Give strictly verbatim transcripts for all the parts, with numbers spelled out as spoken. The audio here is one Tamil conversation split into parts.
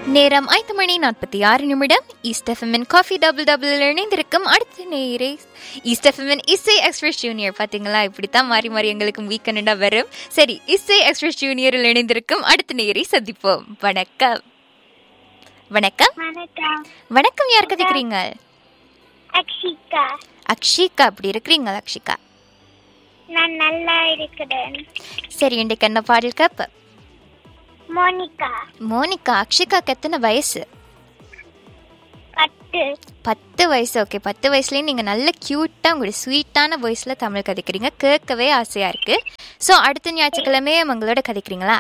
நேரம் ஐந்து மணி நாற்பத்தி ஆறு நிமிடம். ஈஸ்ட் எஃப்எம்மின் காஃபி டபுள் டபுள் இணைந்திருக்கும் அடுத்த நேரே ஈஸ்ட் எஃப்எம்மின் இசை எக்ஸ்பிரஸ் ஜூனியர். பார்த்தீங்களா, இப்படித்தான் மாறி மாறி எங்களுக்கு வீக்கெண்டா வரும். சரி, இசை எக்ஸ்பிரஸ் ஜூனியரில் இணைந்திருக்கும் அடுத்த நேரை சந்திப்போம். வணக்கம். வணக்கம். வணக்கம். யார் கதைக்கிறீங்க? அக்ஷிகா. அக்ஷிகா, அப்படி இருக்கிறீங்க அக்ஷிகா? நான் நல்லா இருக்கிறேன். சரி, இன்றைக்கு என்ன பாடல் கேப்ப? மோனிகா. மோனிகா. அக்ஷிகாக்கு எத்தனை வயசு? பத்து. பத்து வயசு. ஓகே, பத்து வயசுலேயும் நீங்கள் நல்ல க்யூட்டாக உங்களுடைய ஸ்வீட்டான வாய்ஸில் தமிழ் கதைக்கிறீங்க. கேட்கவே ஆசையாக இருக்குது. ஸோ அடுத்த ஞாயிற்றுக்கிழமையே உங்களோட கதைக்கிறீங்களா?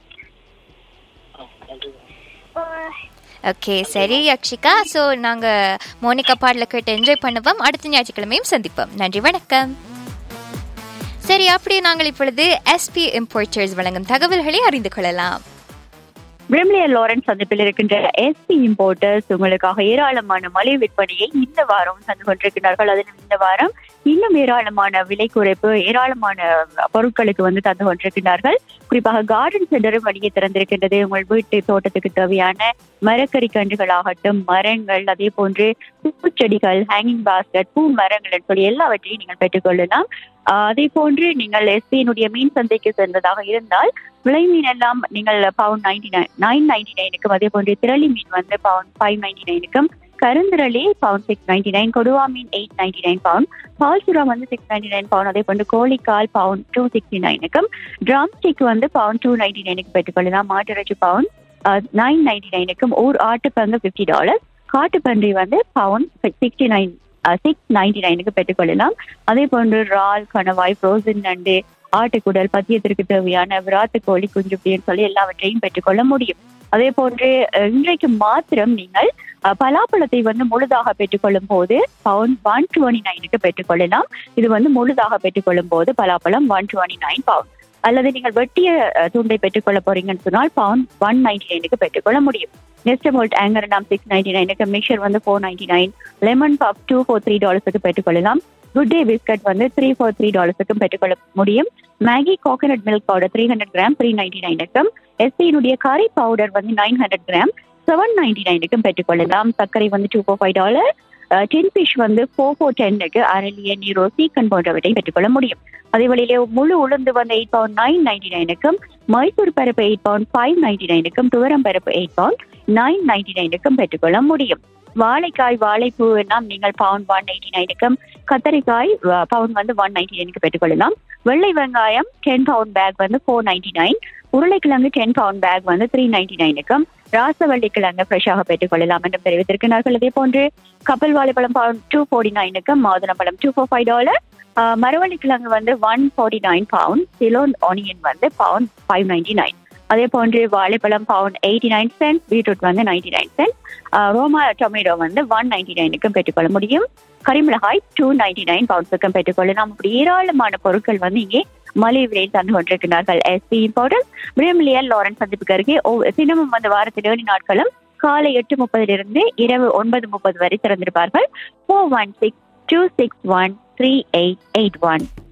ஓகே, சரி அக்ஷிகா. ஸோ நாங்கள் மோனிகா பாடலை கேட்டு என்ஜாய் பண்ணுவோம். அடுத்த ஞாயிற்றுக்கிழமையும் சந்திப்போம். நன்றி, வணக்கம். சரி, அப்படியே நாங்கள் இப்பொழுது எஸ்பி இம்போர்ட்டர்ஸ் வழங்கும் தகவல்களை அறிந்து கொள்ளலாம். விம்லியர் லாரன்ஸ் சந்திப்பில் இருக்கின்ற எஸ்பி இம்போர்ட்டர்ஸ் உங்களுக்காக ஏராளமான மலிவு விற்பனையை இந்த வாரம் தந்து கொண்டிருக்கிறார்கள். அதிலும் இந்த வாரம் இன்னும் ஏராளமான விலை குறைப்பு, ஏராளமான பொருட்களுக்கு வந்து தந்து கொண்டிருக்கிறார்கள். குறிப்பாக கார்டன் சென்டரும் வழியே திறந்திருக்கின்றது. உங்கள் வீட்டு தோட்டத்துக்கு தேவையான மரக்கறி கன்றுகளாகட்டும், மரங்கள், அதே போன்று பூச்செடிகள், ஹேங்கிங் பாஸ்கெட், பூ மரங்கள் சொல்லி எல்லாவற்றையும் நீங்கள் பெற்றுக்கொள்ளலாம். அதே போன்று நீங்கள் எஸ்பியினுடைய மீன் சந்தைக்கு சென்றதாக இருந்தால் விலை மீன் எல்லாம் நீங்கள் bound ninety nine nine ninety நைனுக்கும், அதே போன்று திரளி மீன் வந்து bound five ninety நைனுக்கும், கருந்திரளி bound six ninety nine, கொடுவா mean eight ninety nine bound, பால்சுரா வந்து சிக்ஸ் நைன்டி நைன் பவுண்ட், அதே போன்று கோழிக்கால் bound two sixty நைனுக்கும், drum stick வந்து பவுண்ட் டூ நைன்டி நைனுக்கு பெற்றுக்கொள்ளலாம். மாட்டிறைச்சி பவுண்ட் நைன் நைன்டி நைனுக்கும், ஒரு ஆட்டுப்பங்கு பிப்டி டாலர், காட்டுப்பன்றி வந்து bound sixty nine six ninety நைனுக்கு பெற்றுக்கொள்ளலாம். அதே போன்று ரால், கணவாய், ஃப்ரோசன் நண்டு, ஆட்டுக்குடல், பத்தியத்திற்கு தேவையான விராத்து கோழி குஞ்சு அப்படின்னு சொல்லி எல்லாவற்றையும் பெற்றுக்கொள்ள முடியும். அதே போன்று இன்றைக்கு மாத்திரம் நீங்கள் பலாப்பழத்தை வந்து முழுதாக பெற்றுக்கொள்ளும் போது பவுண்ட் ஒன் டுவெண்ட்டி நைனுக்கு பெற்றுக்கொள்ளலாம். இது வந்து முழுதாக பெற்றுக்கொள்ளும் போது பலாப்பழம் ஒன் டுவெண்ட்டி நைன் பவுண்ட். அல்லது நீங்கள் வெட்டிய துண்டை பெற்றுக்கொள்ள போறீங்கன்னு சொன்னால் பவுண்ட் ஒன் நைன்டி நைனுக்கு பெற்றுக்கொள்ள முடியும். நெஸ்டமோல்ட் ஆங்கர் நாம் சிக்ஸ் நைன்டி நைனுக்கு, மிக்சர் வந்து ஃபோர் நைன்டி நைன், லெமன் பப் டூ ஃபோர் த்ரீ டாலர்ஸுக்கு பெற்றுக்கொள்ளலாம். குட் டே பிஸ்கட் வந்து த்ரீ ஃபோர் த்ரீ டாலர்ஸுக்கும் பெற்றுக்கொள்ள முடியும். Maggi coconut milk powder three hundred gram three ninety நைனுக்கும், எஸ்பியினுடைய கறி பவுடர் வந்து nine hundred gram seven ninety நைனுக்கும் பெற்றுக்கொள்ளலாம். சர்க்கரை வந்து two four five dollar, ten fish வந்து ஃபோர் ஃபோர் டென்னுக்கு, அரளிய, நீரோ, சீக்கன் போன்றவற்றை பெற்றுக்கொள்ள முடியும். அதே வழியிலே முழு உளுந்து வந்து eight bound nine ninety நைனுக்கும், Mysore பருப்பு எயிட் பவுண்ட் ஃபைவ் நைன்டி நைனுக்கும், துவரம் பருப்பு எயிட் பவுண்ட் நைன் நைன்டி நைனுக்கும் பெற்றுக்கொள்ள முடியும். வாழைக்காய், வாழைப்பூ எல்லாம் நீங்கள் பவுண்ட் ஒன் எயிட்டி நைனுக்கும், கத்தரிக்காய் பவுண்ட் வந்து ஒன் நைன்டி நைனுக்கு பெற்றுக்கொள்ளலாம். வெள்ளை வெங்காயம் டென் பவுண்ட் பேக் வந்து ஃபோர் நைன்டி நைன், உருளைக்கிழங்கு டென் பவுண்ட் பேக் வந்து த்ரீ நைன்டி நைனுக்கும், ராசவள்ளி கிழங்கு ஃப்ரெஷ்ஷாக பெற்றுக்கொள்ளலாம் என்று தெரிவித்திருக்கிறார்கள். அதே போன்று கப்பல் வாழைப்பழம் பவுண்ட் டூ ஃபோர்ட்டி நைனுக்கும், மாதுளம்பழம் டூ ஃபோர் ஃபைவ் டாலர், மரவள்ளி கிழங்கு வந்து one forty nine bound, Ceylon onion வந்து பவுண்ட் ஃபைவ் நைன்டி நைன். அதே போன்று வாழைப்பழம் bound eighty nine send, beetroot வந்து நைன்டி நைன் சென்ட், ரோமா டொமேட்டோ வந்து ஒன் நைன்டி நைனுக்கும் பெற்றுக்கொள்ள முடியும். கரிமிளகாய் டூ நைன்டி நைன் பவுண்ட்ஸுக்கும் பெற்றுக்கொள்ளலாம். அப்படி ஏராளமான பொருட்கள் வந்து இங்கே மலிவு விலையில் தந்து கொண்டிருக்கிறார்கள். எஸ்பி இம்போர்ட்டர்ஸ் விம்லியர் லாரன்ஸ் சந்திப்புக்கு அருகே தினமும் வந்து வாரத்தில் ஏழு நாட்களும் காலை எட்டு முப்பதிலிருந்து இரவு ஒன்பது முப்பது வரை திறந்திருப்பார்கள். Four one six two six one three eight eight one.